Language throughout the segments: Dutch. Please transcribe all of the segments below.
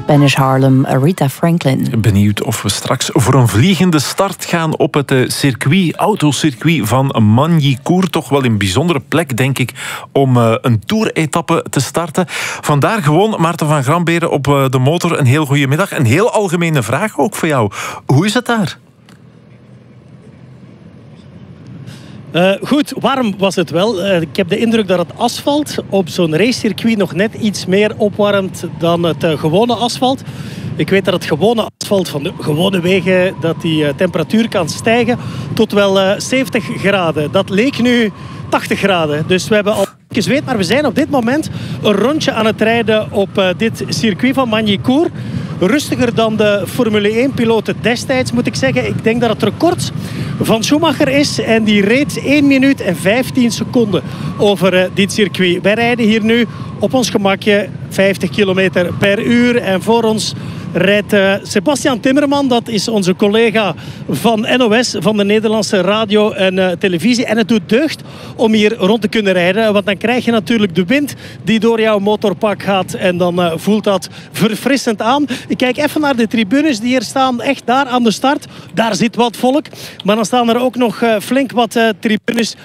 Spanish Harlem, Aretha Franklin. Benieuwd of we straks voor een vliegende start gaan op het autocircuit van Magny-Cours. Toch wel een bijzondere plek, denk ik, om een toeretappe te starten. Vandaar gewoon, Maarten van Gramberen op de motor. Een heel goede middag. Een heel algemene vraag ook voor jou. Hoe is het daar? Goed, warm was het wel. Ik heb de indruk dat het asfalt op zo'n racecircuit nog net iets meer opwarmt dan het gewone asfalt. Ik weet dat het gewone asfalt van de gewone wegen, dat die temperatuur kan stijgen tot wel 70 graden. Dat leek nu 80 graden. Dus we hebben al gezweet, maar we zijn op dit moment een rondje aan het rijden op dit circuit van Magny-Cours. Rustiger dan de Formule 1-piloten destijds, moet ik zeggen. Ik denk dat het record van Schumacher is. En die reed 1 minuut en 15 seconden over dit circuit. Wij rijden hier nu op ons gemakje 50 kilometer per uur. En voor ons rijdt Sebastian Timmerman. Dat is onze collega van NOS, van de Nederlandse radio en televisie. En het doet deugd om hier rond te kunnen rijden. Want dan krijg je natuurlijk de wind die door jouw motorpak gaat. En dan voelt dat verfrissend aan. Ik kijk even naar de tribunes die hier staan. Echt daar aan de start. Daar zit wat volk. Maar dan staan er ook nog flink wat tribunes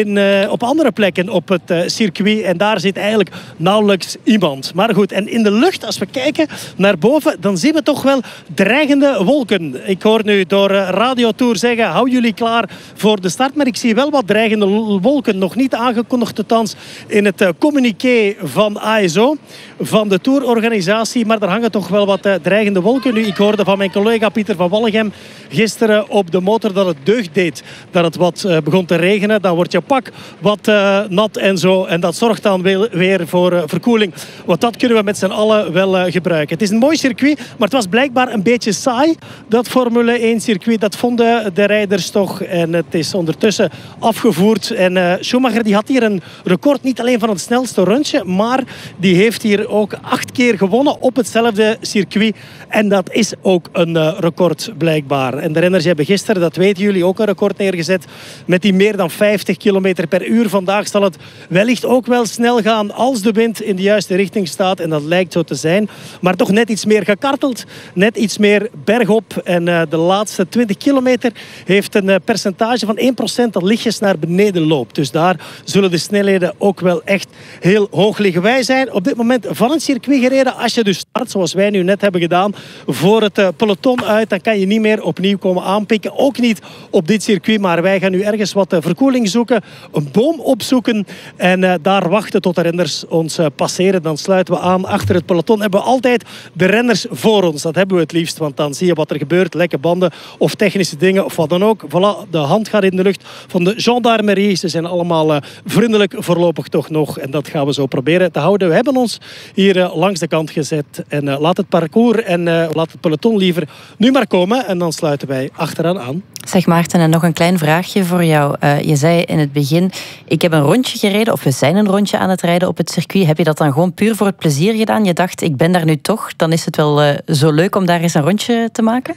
op andere plekken op het circuit. En daar zit eigenlijk nauwelijks iemand. Maar goed, en in de lucht, als we kijken naar boven, dan zien we toch wel dreigende wolken. Ik hoor nu door Radio Tour zeggen, hou jullie klaar voor de start. Maar ik zie wel wat dreigende wolken. Nog niet aangekondigd althans in het communiqué van ASO, van de tourorganisatie. Maar er hangen toch wel wat dreigende wolken. Nu, ik hoorde van mijn collega Pieter van Wallegem gisteren op de motor dat het deugd deed. Dat het wat begon te regenen. Dan wordt je pak wat nat en zo. En dat zorgt dan weer voor verkoeling. Want dat kunnen we met z'n allen wel gebruiken. Het is een mooi circuit, maar het was blijkbaar een beetje saai. Dat Formule 1 circuit, dat vonden de rijders toch. En het is ondertussen afgevoerd. En Schumacher die had hier een record, niet alleen van het snelste rondje, maar die heeft hier ook 8 keer gewonnen op hetzelfde circuit. En dat is ook een record blijkbaar. En de renners hebben gisteren, dat weten jullie, ook een record neergezet met die meer dan 50 kilometer per uur. Vandaag zal het wellicht ook wel snel gaan als de wind in de juiste richting staat. En dat lijkt zo te zijn. Maar toch net iets meer gekarteld. Net iets meer bergop. En de laatste 20 kilometer heeft een percentage van 1% dat lichtjes naar beneden loopt. Dus daar zullen de snelheden ook wel echt heel hoog liggen. Wij zijn op dit moment van een circuit gereden. Als je dus start, zoals wij nu net hebben gedaan, voor het peloton uit, dan kan je niet meer opnieuw komen aanpikken. Ook niet op dit circuit, maar wij gaan nu ergens wat verkoeling zoeken, een boom opzoeken en daar wachten tot de renners ons passeren. Dan sluiten we aan achter het peloton. Hebben we altijd de renners voor ons. Dat hebben we het liefst, want dan zie je wat er gebeurt. Lekke banden of technische dingen of wat dan ook. Voilà, de hand gaat in de lucht van de gendarmerie. Ze zijn allemaal vriendelijk voorlopig toch nog. En dat gaan we zo proberen te houden. We hebben ons hier langs de kant gezet. En laat het parcours en laat het peloton liever nu maar komen. En dan sluiten wij achteraan aan. Zeg Maarten, en nog een klein vraagje voor jou. Je zei in het begin, ik heb een rondje gereden, of we zijn een rondje aan het rijden op het circuit. Heb je dat dan gewoon puur voor het plezier gedaan? Je dacht, ik ben daar nu toch, dan is het wel zo leuk om daar eens een rondje te maken?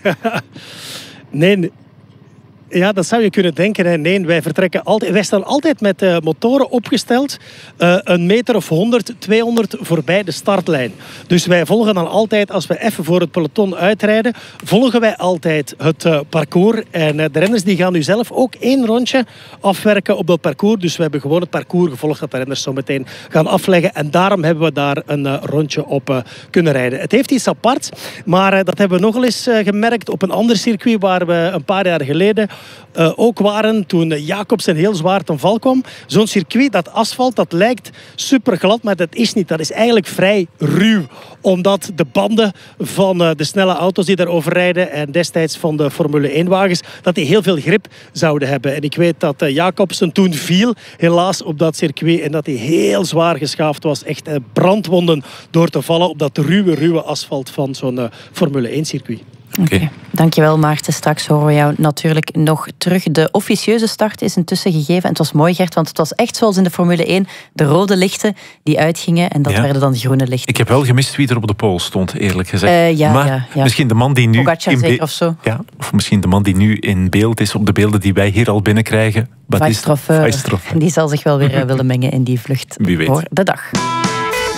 Nee. Ja, dat zou je kunnen denken. Nee, wij staan altijd met motoren opgesteld. Een meter of 100, 200 voorbij de startlijn. Dus wij volgen dan altijd, als we even voor het peloton uitrijden, volgen wij altijd het parcours. En de renners die gaan nu zelf ook 1 rondje afwerken op dat parcours. Dus we hebben gewoon het parcours gevolgd dat de renners zo meteen gaan afleggen. En daarom hebben we daar een rondje op kunnen rijden. Het heeft iets aparts, maar dat hebben we nog eens gemerkt op een ander circuit waar we een paar jaar geleden ook waren toen Jacobsen heel zwaar ten val kwam. Zo'n circuit, dat asfalt, dat lijkt super glad, maar dat is niet. Dat is eigenlijk vrij ruw. Omdat de banden van de snelle auto's die daarover rijden en destijds van de Formule 1-wagens, dat die heel veel grip zouden hebben. En ik weet dat Jacobsen toen viel, helaas op dat circuit, en dat hij heel zwaar geschaafd was. Echt brandwonden door te vallen op dat ruwe asfalt van zo'n Formule 1-circuit. Okay. Dankjewel Maarten. Straks horen we jou natuurlijk nog terug. De officieuze start is intussen gegeven. En het was mooi, Gert, want het was echt zoals in de Formule 1. De rode lichten die uitgingen en dat werden dan groene lichten. Ik heb wel gemist wie er op de pole stond, eerlijk gezegd. Maar misschien de man die nu of zo. Ja, of misschien de man die nu in beeld is op de beelden die wij hier al binnenkrijgen. Weistroffer. Die zal zich wel weer willen mengen in die vlucht voor de dag.